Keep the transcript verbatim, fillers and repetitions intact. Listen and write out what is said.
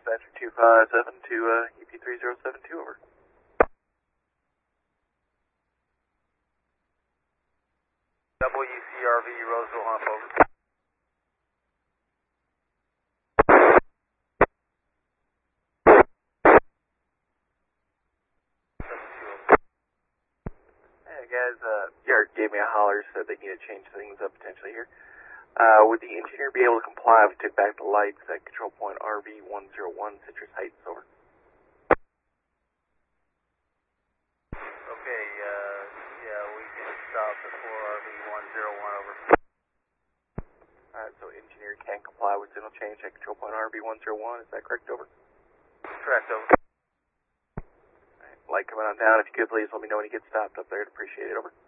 dispatcher two five seven to uh, E P three zero seven two, over. W C R V Roseville Hump, over. Hey guys, uh, Yard gave me a holler, said they need to change things up potentially here. Uh, would the engineer be able to comply if we took back the lights at control point R V one zero one Citrus Heights, over? Okay, uh, yeah, we can stop before R V one zero one, over. Alright, so engineer can comply with signal change at control point R V one zero one, is that correct, over? Correct, over. Alright, light coming on down, if you could please let me know when you get stopped up there, I'd appreciate it, over.